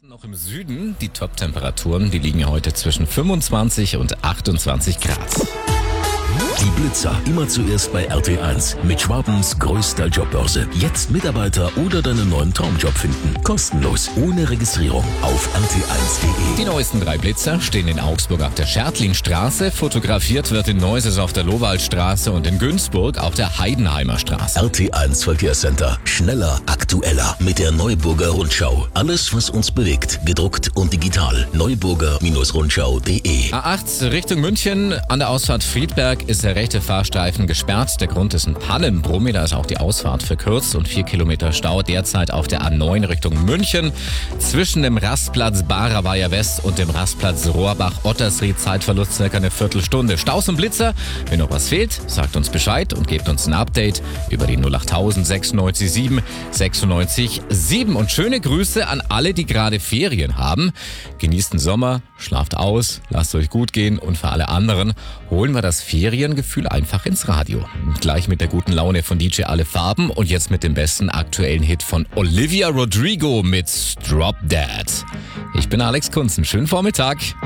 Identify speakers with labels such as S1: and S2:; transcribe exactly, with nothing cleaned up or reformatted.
S1: Noch im Süden, die Top-Temperaturen, die liegen heute zwischen fünfundzwanzig und achtundzwanzig Grad.
S2: Die Blitzer immer zuerst bei R T eins mit Schwabens größter Jobbörse. Jetzt Mitarbeiter oder deinen neuen Traumjob finden. Kostenlos, ohne Registrierung auf R T eins punkt de.
S1: Die neuesten drei Blitzer stehen in Augsburg auf der Schertlingstraße, fotografiert wird in Neuses auf der Lowaldstraße und in Günzburg auf der Heidenheimer Straße.
S2: R T eins Verkehrscenter. Schneller, aktueller mit der Neuburger Rundschau. Alles, was uns bewegt, gedruckt und digital. neuburger Rundschau punkt de.
S1: A acht Richtung München, an der Ausfahrt Friedberg ist der rechte Fahrstreifen gesperrt. Der Grund ist ein Pannenbrummi, da ist auch die Ausfahrt verkürzt und vier Kilometer Stau derzeit auf der A neun Richtung München. Zwischen dem Rastplatz Baraweier West und dem Rastplatz Rohrbach-Ottersried Zeitverlust circa eine Viertelstunde. Staus und Blitzer, wenn noch was fehlt, sagt uns Bescheid und gebt uns ein Update über die null acht sechsundneunzig sieben sechsundneunzig sieben. Und schöne Grüße an alle, die gerade Ferien haben. Genießt den Sommer, schlaft aus, lasst euch gut gehen und für alle anderen holen wir das Feriengefühl einfach ins Radio. Gleich mit der guten Laune von D J Alle Farben und jetzt mit dem besten aktuellen Hit von Olivia Rodrigo mit Drop Dead. Ich bin Alex Kunzen. Schönen Vormittag.